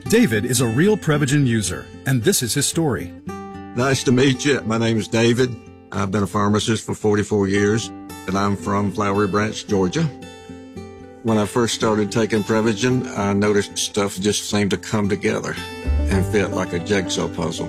David is a real Prevagen user, and this is his story. Nice to meet you. My name is David. I've been a pharmacist for 44 years, and I'm from Flowery Branch, Georgia. When I first started taking Prevagen, I noticed stuff just seemed to come together and fit like a jigsaw puzzle.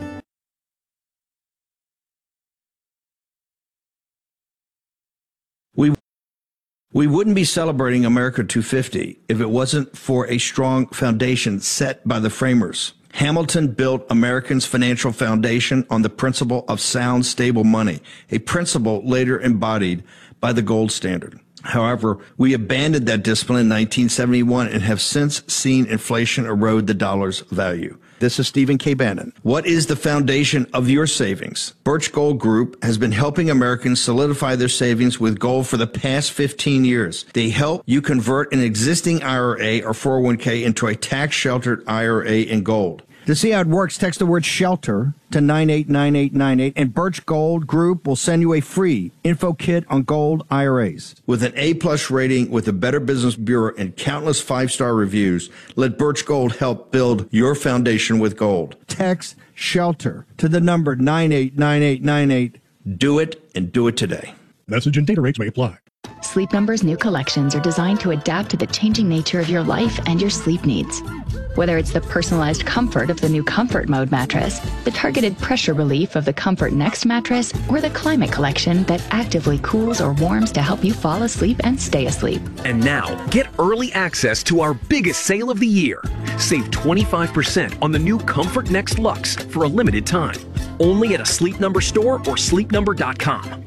We wouldn't be celebrating America 250 if it wasn't for a strong foundation set by the framers. Hamilton built Americans' financial foundation on the principle of sound, stable money, a principle later embodied by the gold standard. However, we abandoned that discipline in 1971 and have since seen inflation erode the dollar's value. This is Stephen K. Bannon. What is the foundation of your savings? Birch Gold Group has been helping Americans solidify their savings with gold for the past 15 years. They help you convert an existing IRA or 401k into a tax-sheltered IRA in gold. To see how it works, text the word SHELTER to 989898, and Birch Gold Group will send you a free info kit on gold IRAs. With an A-plus rating with the Better Business Bureau and countless five-star reviews, let Birch Gold help build your foundation with gold. Text SHELTER to the number 989898. Do it, and do it today. Message and data rates may apply. Sleep Number's new collections are designed to adapt to the changing nature of your life and your sleep needs. Whether it's the personalized comfort of the new Comfort Mode mattress, the targeted pressure relief of the Comfort Next mattress, or the Climate Collection that actively cools or warms to help you fall asleep and stay asleep. And now, get early access to our biggest sale of the year. Save 25% on the new Comfort Next Luxe for a limited time. Only at a Sleep Number store or sleepnumber.com.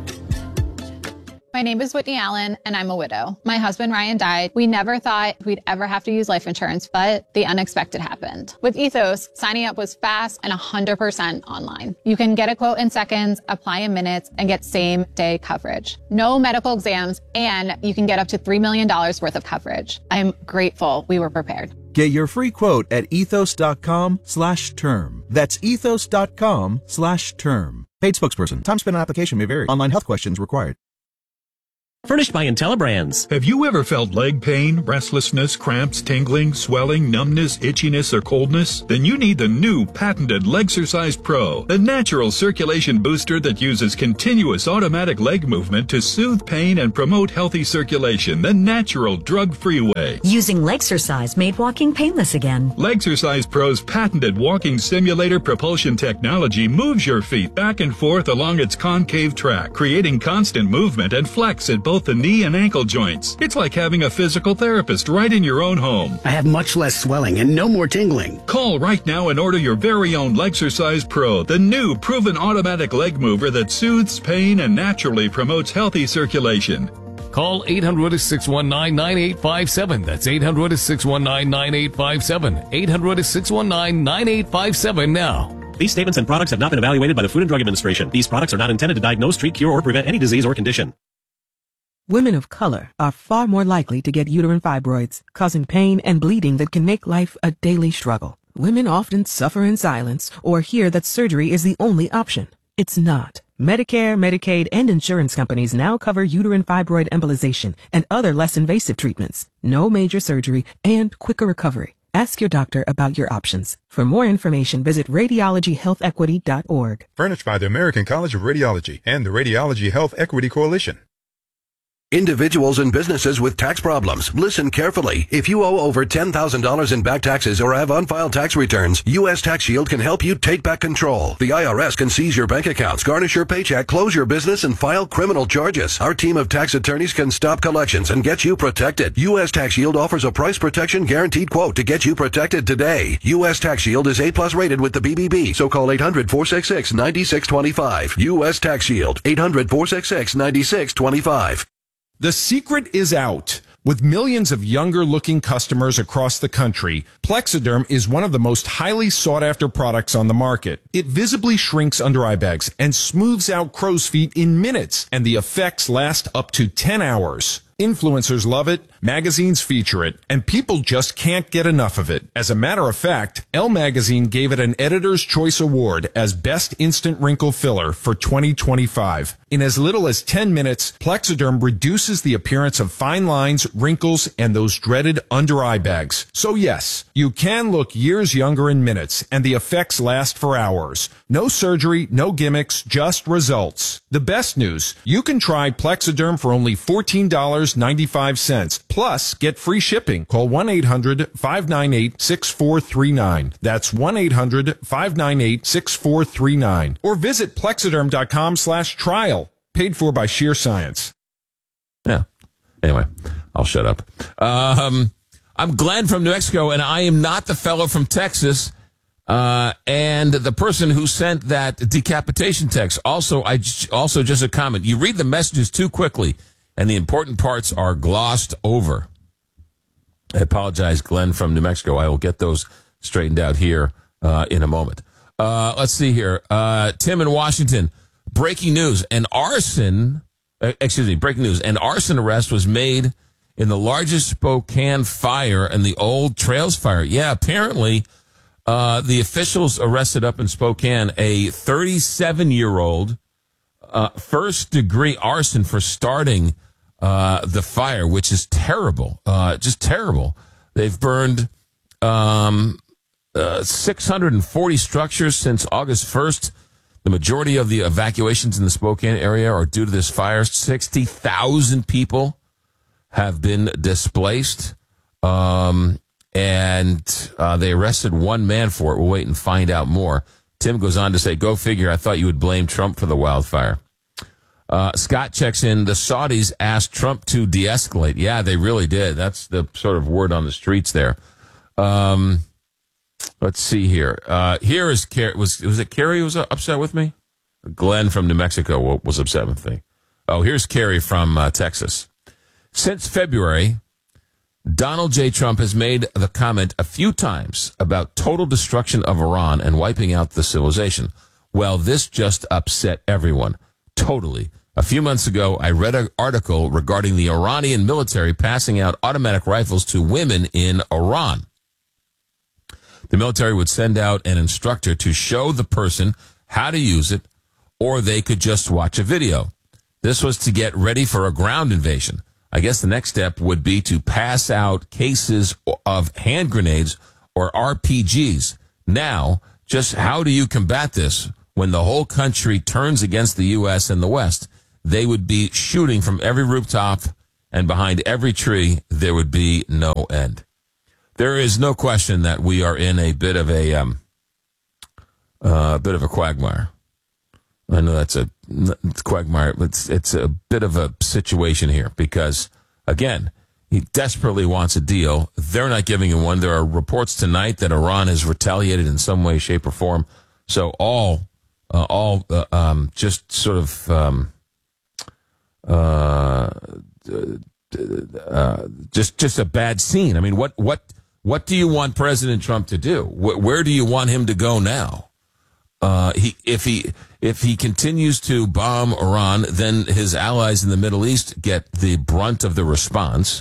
My name is Whitney Allen, and I'm a widow. My husband, Ryan, died. We never thought we'd ever have to use life insurance, but the unexpected happened. With Ethos, signing up was fast and 100% online. You can get a quote in seconds, apply in minutes, and get same-day coverage. No medical exams, and you can get up to $3 million worth of coverage. I'm grateful we were prepared. Get your free quote at ethos.com/term. That's ethos.com/term. Paid spokesperson. Time spent on application may vary. Online health questions required. Furnished by IntelliBrands. Have you ever felt leg pain, restlessness, cramps, tingling, swelling, numbness, itchiness, or coldness? Then you need the new patented Legsercise Pro, the natural circulation booster that uses continuous automatic leg movement to soothe pain and promote healthy circulation the natural, drug-free way. Using Legsercise made walking painless again. Legsercise Pro's patented walking simulator propulsion technology moves your feet back and forth along its concave track, creating constant movement and flex at both the knee and ankle joints. It's like having a physical therapist right in your own home. I have much less swelling and no more tingling. Call right now and order your very own Legsercise Pro, the new proven automatic leg mover that soothes pain and naturally promotes healthy circulation. Call 800-619-9857. That's 800-619-9857. 800-619-9857 now. These statements and products have not been evaluated by the Food and Drug Administration. These products are not intended to diagnose, treat, cure, or prevent any disease or condition. Women of color are far more likely to get uterine fibroids, causing pain and bleeding that can make life a daily struggle. Women often suffer in silence or hear that surgery is the only option. It's not. Medicare, Medicaid, and insurance companies now cover uterine fibroid embolization and other less invasive treatments. No major surgery and quicker recovery. Ask your doctor about your options. For more information, visit radiologyhealthequity.org. Furnished by the American College of Radiology and the Radiology Health Equity Coalition. Individuals and businesses with tax problems, listen carefully. If you owe over $10,000 in back taxes or have unfiled tax returns, U.S. Tax Shield can help you take back control. The IRS can seize your bank accounts, garnish your paycheck, close your business, and file criminal charges. Our team of tax attorneys can stop collections and get you protected. U.S. Tax Shield offers a price protection guaranteed quote to get you protected today. U.S. Tax Shield is A+ rated with the BBB, so call 800-466-9625. U.S. Tax Shield, 800-466-9625. The secret is out. With millions of younger-looking customers across the country, Plexiderm is one of the most highly sought-after products on the market. It visibly shrinks under eye bags and smooths out crow's feet in minutes, and the effects last up to 10 hours. Influencers love it, magazines feature it, and people just can't get enough of it. As a matter of fact, Elle Magazine gave it an Editor's Choice Award as Best Instant Wrinkle Filler for 2025. In as little as 10 minutes, Plexiderm reduces the appearance of fine lines, wrinkles, and those dreaded under-eye bags. So yes, you can look years younger in minutes, and the effects last for hours. No surgery, no gimmicks, just results. The best news, you can try Plexiderm for only $14.95. Plus, get free shipping. Call 1-800-598-6439. That's 1-800-598-6439. Or visit plexiderm.com/trial. Paid for by Sheer Science. Yeah. Anyway, I'll shut up. I'm Glenn from New Mexico, and I am not the fellow from Texas. And the person who sent that decapitation text. Also just a comment. You read the messages too quickly, and the important parts are glossed over. I apologize, Glenn from New Mexico. I will get those straightened out here in a moment. Let's see here. Tim in Washington. Breaking news. Breaking news. An arson arrest was made in the largest Spokane fire and the Old Trails fire. Yeah, apparently the officials arrested up in Spokane a 37-year-old first-degree arson for starting the fire, which is terrible, just terrible. They've burned 640 structures since August 1st. The majority of the evacuations in the Spokane area are due to this fire. 60,000 people have been displaced, and they arrested one man for it. We'll wait and find out more. Tim goes on to say, go figure, I thought you would blame Trump for the wildfire. Scott checks in, the Saudis asked Trump to de-escalate. Yeah, they really did. That's the sort of word on the streets there. Let's see here. Here is Carrie. Was it Carrie who was upset with me? Glenn from New Mexico was upset with me. Oh, here's Carrie from Texas. Since February, Donald J. Trump has made the comment a few times about total destruction of Iran and wiping out the civilization. Well, this just upset everyone. Totally. A few months ago, I read an article regarding the Iranian military passing out automatic rifles to women in Iran. The military would send out an instructor to show the person how to use it, or they could just watch a video. This was to get ready for a ground invasion. I guess the next step would be to pass out cases of hand grenades or RPGs. Now, just how do you combat this when the whole country turns against the U.S. and the West? They would be shooting from every rooftop, and behind every tree, there would be no end. There is no question that we are in a bit of a quagmire. I know it's quagmire, but it's a bit of a situation here because, again, he desperately wants a deal. They're not giving him one. There are reports tonight that Iran has retaliated in some way, shape, or form. So just sort of just a bad scene. I mean, what do you want President Trump to do? Where do you want him to go now? If he continues to bomb Iran, then his allies in the Middle East get the brunt of the response.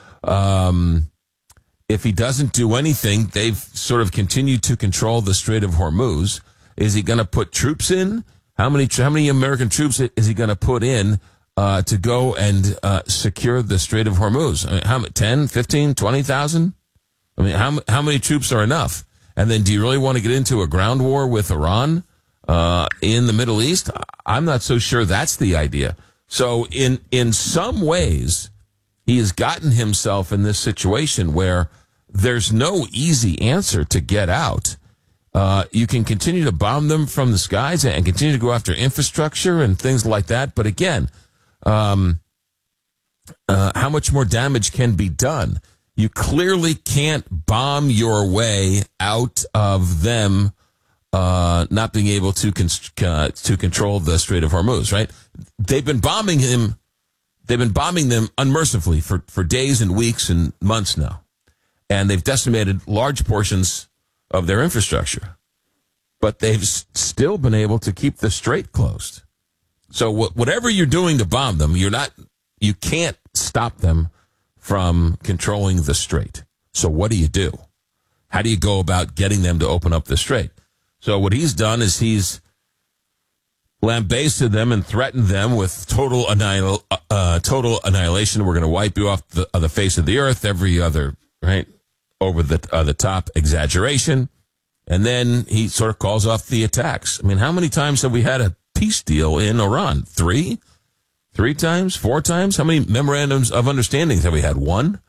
If he doesn't do anything, they've sort of continued to control the Strait of Hormuz. Is he going to put troops in? How many American troops is he going to put in to go and secure the Strait of Hormuz? I mean, how 10, 15, 20,000? I mean, how many troops are enough? And then do you really want to get into a ground war with Iran in the Middle East? I'm not so sure that's the idea. So in some ways, he has gotten himself in this situation where there's no easy answer to get out. You can continue to bomb them from the skies and continue to go after infrastructure and things like that. But again, how much more damage can be done? You clearly can't bomb your way out of them not being able to control the Strait of Hormuz, right? They've been bombing him. They've been bombing them unmercifully for days and weeks and months now. And they've decimated large portions of their infrastructure. But they've still been able to keep the strait closed. So whatever you're doing to bomb them, you can't stop them from controlling the strait. So what do? How do you go about getting them to open up the strait? So what he's done is he's lambasted them and threatened them with total annihilation. We're going to wipe you off the face of the earth. Every other, right, over the top exaggeration. And then he sort of calls off the attacks. I mean, how many times have we had a peace deal in Iran? 3? 3 times? 4 times? How many memorandums of understandings have we had? 1?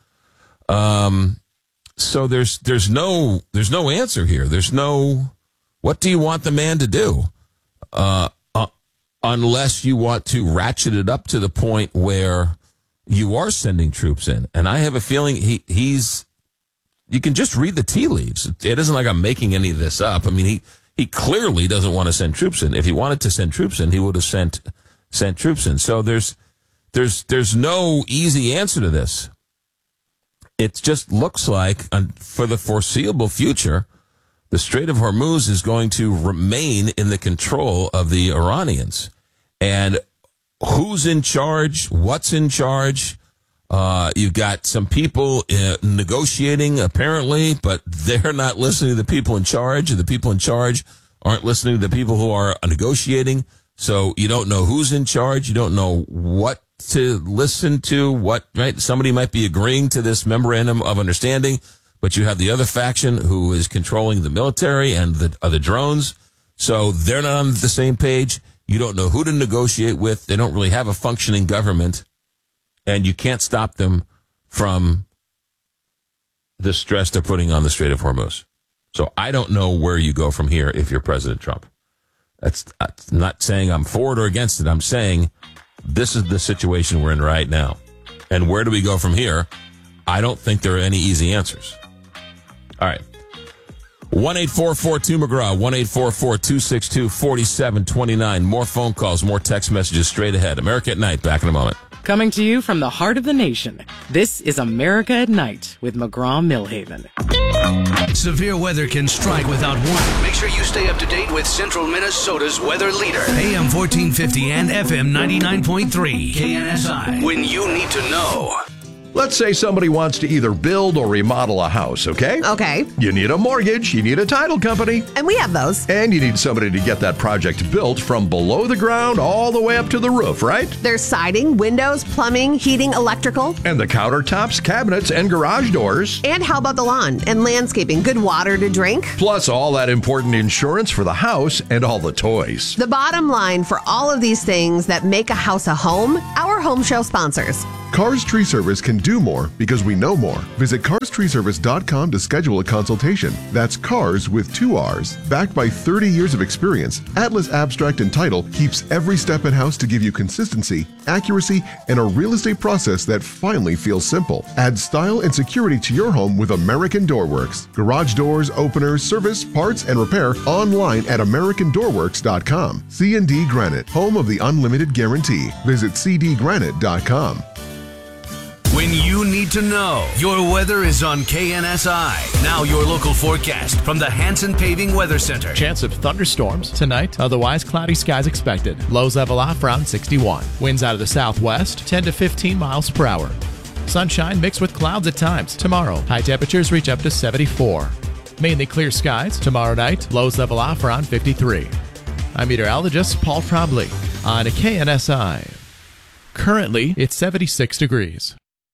So there's no answer here. There's no, what do you want the man to do? Unless you want to ratchet it up to the point where you are sending troops in. And I have a feeling he's, you can just read the tea leaves. It isn't like I'm making any of this up. I mean, he clearly doesn't want to send troops in. If he wanted to send troops in, he would have sent troops in. So there's no easy answer to this. It just looks like for the foreseeable future, the Strait of Hormuz is going to remain in the control of the Iranians. And who's in charge? What's in charge? You've got some people negotiating, apparently, but they're not listening to the people in charge, and the people in charge aren't listening to the people who are negotiating. So you don't know who's in charge. You don't know what to listen to, right? Somebody might be agreeing to this memorandum of understanding, but you have the other faction who is controlling the military and the other drones. So they're not on the same page. You don't know who to negotiate with. They don't really have a functioning government, and you can't stop them from the stress they're putting on the Strait of Hormuz. So I don't know where you go from here if you're President Trump. That's not saying I'm for it or against it. I'm saying this is the situation we're in right now. And where do we go from here? I don't think there are any easy answers. All right. 1-844-2-McGraw, 1-844-262-4729. More phone calls, more text messages straight ahead. America at Night, back in a moment. Coming to you from the heart of the nation, this is America at Night with McGraw-Millhaven. Severe weather can strike without warning. Make sure you stay up to date with Central Minnesota's weather leader. AM 1450 and FM 99.3. KNSI. When you need to know. Let's say somebody wants to either build or remodel a house, okay? Okay. You need a mortgage, you need a title company. And we have those. And you need somebody to get that project built from below the ground all the way up to the roof, right? There's siding, windows, plumbing, heating, electrical. And the countertops, cabinets, and garage doors. And how about the lawn and landscaping? Good water to drink. Plus all that important insurance for the house and all the toys. The bottom line for all of these things that make a house a home, our home show sponsors. Cars Tree Service can do more because we know more. Visit carstreeservice.com to schedule a consultation. That's cars with 2 R's. Backed by 30 years of experience, Atlas Abstract and Title keeps every step in-house to give you consistency, accuracy, and a real estate process that finally feels simple. Add style and security to your home with American Doorworks. Garage doors, openers, service, parts, and repair online at AmericanDoorworks.com. C&D Granite, home of the unlimited guarantee. Visit cdgranite.com. When you need to know, your weather is on KNSI. Now your local forecast from the Hanson Paving Weather Center. Chance of thunderstorms tonight, otherwise cloudy skies expected. Lows level off around 61. Winds out of the southwest, 10 to 15 miles per hour. Sunshine mixed with clouds at times. Tomorrow, high temperatures reach up to 74. Mainly clear skies. Tomorrow night, lows level off around 53. I'm meteorologist Paul Trombley on KNSI. Currently, it's 76 degrees.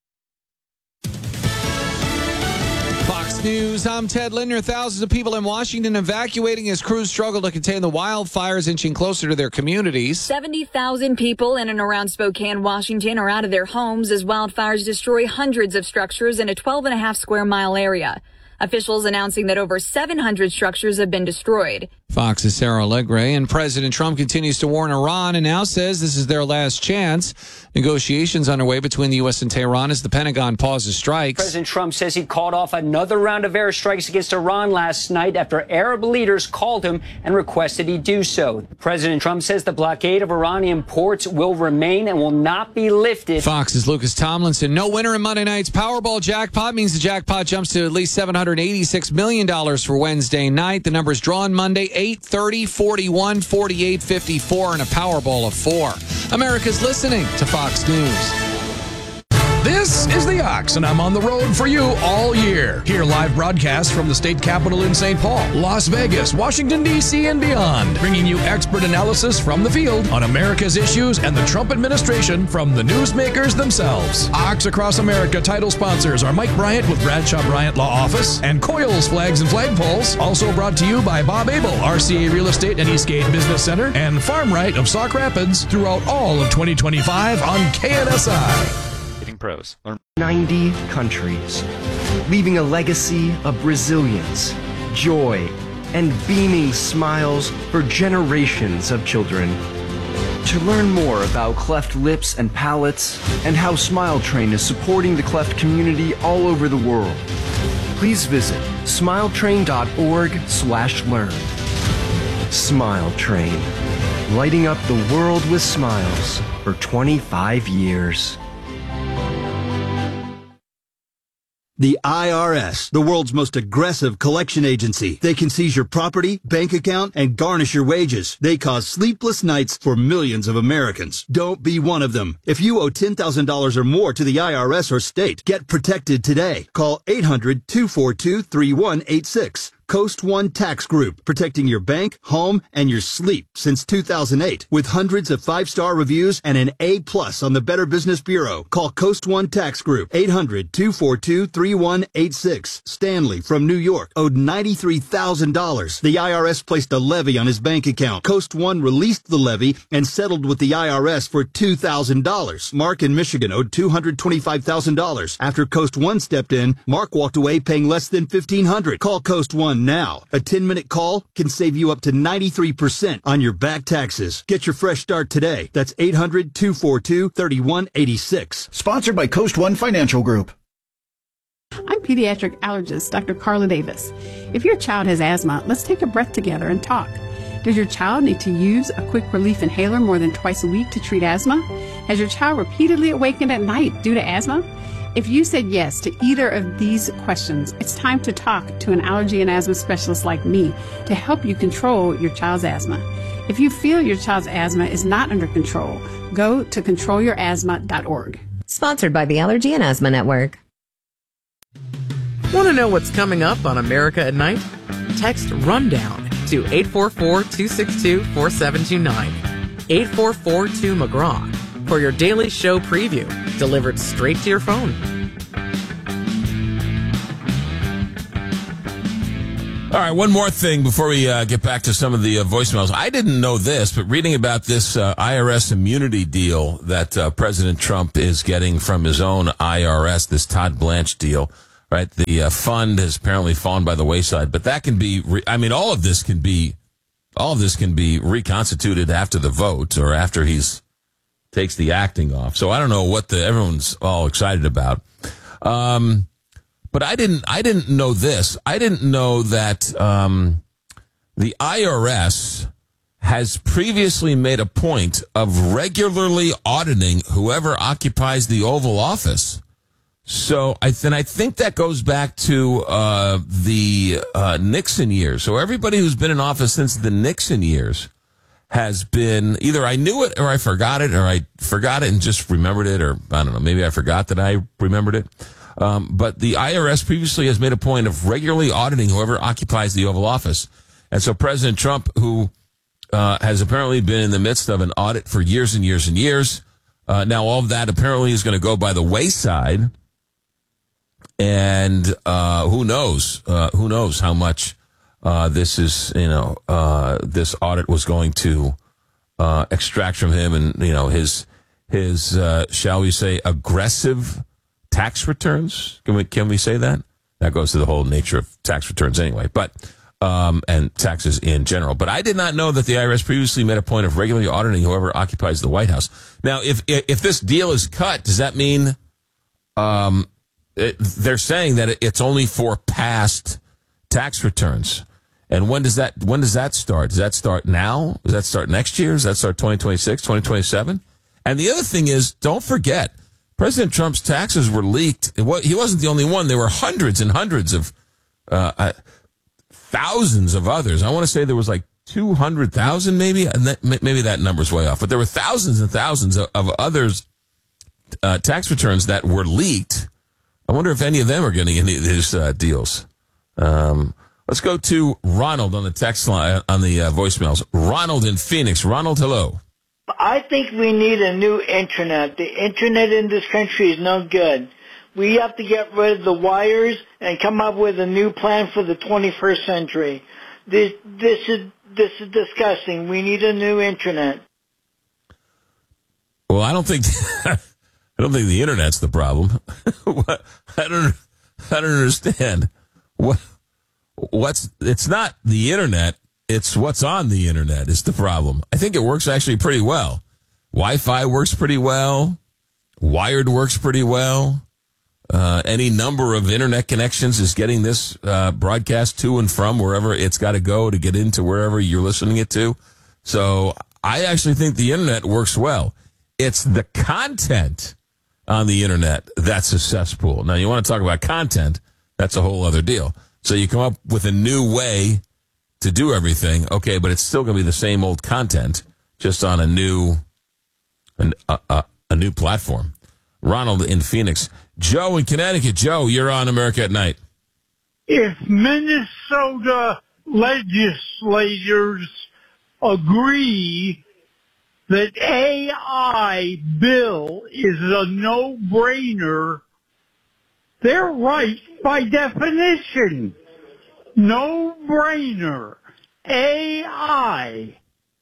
Fox News, I'm Ted Linder. Thousands of people in Washington evacuating as crews struggle to contain the wildfires inching closer to their communities. 70,000 people in and around Spokane, Washington are out of their homes as wildfires destroy hundreds of structures in a 12.5 square mile area. Officials announcing that over 700 structures have been destroyed. Fox's Sarah Allegre, and President Trump continues to warn Iran and now says this is their last chance. Negotiations underway between the U.S. and Tehran as the Pentagon pauses strikes. President Trump says he called off another round of airstrikes against Iran last night after Arab leaders called him and requested he do so. President Trump says the blockade of Iranian ports will remain and will not be lifted. Fox's Lucas Tomlinson. No winner in Monday night's Powerball jackpot means the jackpot jumps to at least $786 million for Wednesday night. The numbers drawn Monday, 8, 30, 41, 48, 54, and a Powerball of 4. America's listening to Fox News. This is The Ox, and I'm on the road for you all year. Hear live broadcasts from the state capitol in St. Paul, Las Vegas, Washington, D.C., and beyond, bringing you expert analysis from the field on America's issues and the Trump administration from the newsmakers themselves. Ox Across America title sponsors are Mike Bryant with Bradshaw Bryant Law Office and Coyle's Flags and Flagpoles, also brought to you by Bob Abel, RCA Real Estate and Eastgate Business Center, and Farm Right of Sauk Rapids throughout all of 2025 on KNSI. Pros. 90 countries, leaving a legacy of resilience, joy, and beaming smiles for generations of children. To learn more about cleft lips and palates and how Smile Train is supporting the cleft community all over the world, please visit smiletrain.org/learn. Smile Train, lighting up the world with smiles for 25 years. The IRS, the world's most aggressive collection agency. They can seize your property, bank account, and garnish your wages. They cause sleepless nights for millions of Americans. Don't be one of them. If you owe $10,000 or more to the IRS or state, get protected today. Call 800-242-3186. Coast One Tax Group, protecting your bank, home, and your sleep since 2008. With hundreds of 5-star reviews and an A+ on the Better Business Bureau. Call Coast One Tax Group, 800-242-3186. Stanley from New York owed $93,000. The IRS placed a levy on his bank account. Coast One released the levy and settled with the IRS for $2,000. Mark in Michigan owed $225,000. After Coast One stepped in, Mark walked away paying less than $1,500. Call Coast One now. A 10-minute call can save you up to 93% on your back taxes. Get your fresh start today. That's 800-242-3186. Sponsored by Coast One Financial Group. I'm pediatric allergist Dr. Carla Davis. If your child has asthma, let's take a breath together and talk. Does your child need to use a quick relief inhaler more than twice a week to treat asthma? Has your child repeatedly awakened at night due to asthma? If you said yes to either of these questions, it's time to talk to an allergy and asthma specialist like me to help you control your child's asthma. If you feel your child's asthma is not under control, go to controlyourasthma.org. Sponsored by the Allergy and Asthma Network. Want to know what's coming up on America at Night? Text RUNDOWN to 844-262-4729. 844-2McGraw for your daily show preview, delivered straight to your phone. All right, one more thing before we get back to some of the voicemails. I didn't know this, but reading about this IRS immunity deal that President Trump is getting from his own IRS, this Todd Blanche deal, right? The fund has apparently fallen by the wayside, but that can be, all of this can be reconstituted after the vote or after he's takes the acting off. So I don't know what everyone's all excited about. But I didn't know this. I didn't know that the IRS has previously made a point of regularly auditing whoever occupies the Oval Office. So I think that goes back to the Nixon years. So everybody who's been in office since the Nixon years has been either I knew it or I forgot it, or I forgot it and just remembered it, or I don't know, maybe I forgot that I remembered it. But the IRS previously has made a point of regularly auditing whoever occupies the Oval Office. And so President Trump, who has apparently been in the midst of an audit for years and years and years, now all of that apparently is going to go by the wayside. And who knows how much this is, this audit was going to extract from him, and his shall we say aggressive tax returns. Can we say that? That goes to the whole nature of tax returns anyway, but and taxes in general. But I did not know that the IRS previously made a point of regularly auditing whoever occupies the White House. Now, if this deal is cut, does that mean they're saying that it's only for past tax returns? And when does that start? Does that start now? Does that start next year? Does that start 2026, 2027? And the other thing is, don't forget, President Trump's taxes were leaked. He wasn't the only one. There were hundreds and hundreds of, thousands of others. I want to say there was like 200,000 maybe, and maybe that number's way off. But there were thousands and thousands of others' tax returns that were leaked. I wonder if any of them are getting any of these deals. Let's go to Ronald on the text line, on the voicemails. Ronald in Phoenix. Ronald, hello. I think we need a new internet. The internet in this country is no good. We have to get rid of the wires and come up with a new plan for the 21st century. This is disgusting. We need a new internet. Well, I don't think the internet's the problem. I don't understand. It's not the internet. It's what's on the internet is the problem. I think it works actually pretty well. Wi-Fi works pretty well. Wired works pretty well. Any number of internet connections is getting this broadcast to and from wherever it's got to go to get into wherever you're listening it to. So I actually think the internet works well. It's the content on the internet that's a cesspool. Now, you want to talk about content, that's a whole other deal. So you come up with a new way to do everything, okay, but it's still going to be the same old content, just on a new platform. Ronald in Phoenix. Joe in Connecticut. Joe, you're on America at Night. If Minnesota legislators agree that AI bill is a no-brainer, they're right by definition. No-brainer. AI.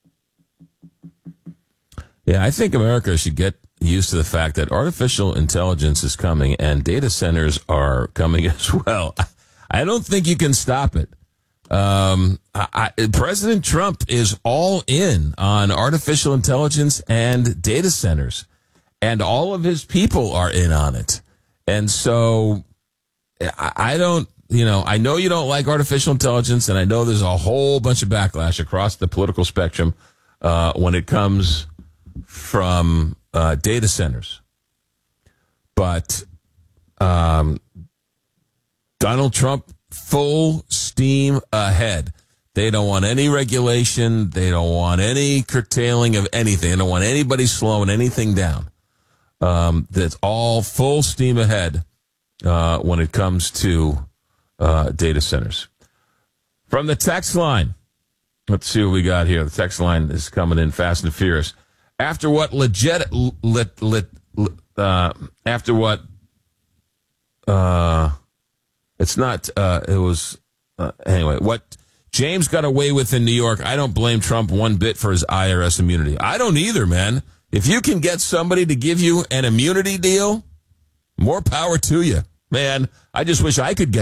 Yeah, I think America should get used to the fact that artificial intelligence is coming and data centers are coming as well. I don't think you can stop it. President Trump is all in on artificial intelligence and data centers, and all of his people are in on it. And so I don't, I know you don't like artificial intelligence, and I know there's a whole bunch of backlash across the political spectrum when it comes from data centers. But Donald Trump, full steam ahead. They don't want any regulation. They don't want any curtailing of anything. They don't want anybody slowing anything down. That's all full steam ahead when it comes to data centers. From the text line, let's see what we got here. The text line is coming in fast and furious. After what anyway, what James got away with in New York, I don't blame Trump one bit for his IRS immunity. I don't either, man. If you can get somebody to give you an immunity deal, more power to you. Man, I just wish I could get